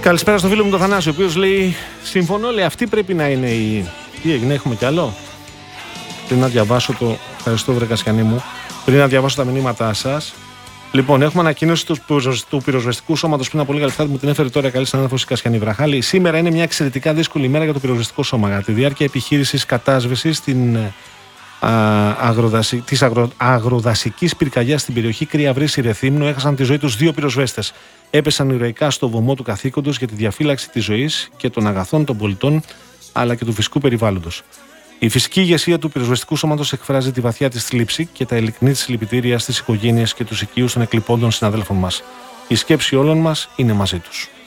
Καλησπέρα στο φίλο μου τον Θανάση, ο οποίος λέει: συμφωνώ, λέει, αυτή πρέπει να είναι η. Τι έγινε, έχουμε κι άλλο? Πριν να διαβάσω το. Ευχαριστώ, βρε Κασιανή μου. Πριν να διαβάσω τα μηνύματά σας. Λοιπόν, έχουμε ανακοίνωση του πυροσβεστικού σώματος πριν από λίγα λεπτά. Μου την έφερε τώρα καλή συνάδελφος η Κασιανή Βραχάλη. Σήμερα είναι μια εξαιρετικά δύσκολη ημέρα για το πυροσβεστικό σώμα. Κατά τη διάρκεια επιχείρησης κατάσβεσης της αγροδασικής πυρκαγιάς στην περιοχή Κρυαβρής Ρεθύμνου έχασαν τη ζωή τους 2 πυροσβέστες. Έπεσαν ηρωικά στο βωμό του καθήκοντος για τη διαφύλαξη της ζωής και των αγαθών των πολιτών αλλά και του φυσικού περιβάλλοντος. Η φυσική ηγεσία του πυροσβεστικού σώματος εκφράζει τη βαθιά της θλίψη και τα ειλικρινή της συλληπιτήρια στις οικογένειες και τους οικείους των εκλειπώντων συναδέλφων μας. Η σκέψη όλων μας είναι μαζί τους.